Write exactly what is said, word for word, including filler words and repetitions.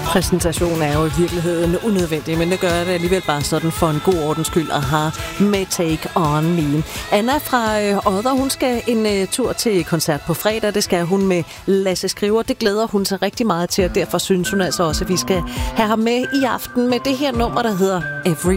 Præsentation er jo i virkeligheden unødvendig, men det gør det alligevel bare sådan for en god ordens skyld at have med Take On Me. Anna fra øh, Odder, hun skal en øh, tur til koncert på fredag. Det skal hun med Lasse Skriver. Det glæder hun sig rigtig meget til, og derfor synes hun altså også, at vi skal have ham med i aften med det her nummer, der hedder Every